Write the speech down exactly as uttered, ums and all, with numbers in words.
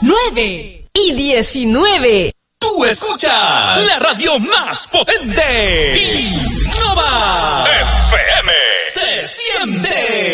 nueve y diecinueve. Tú escuchas la radio más potente.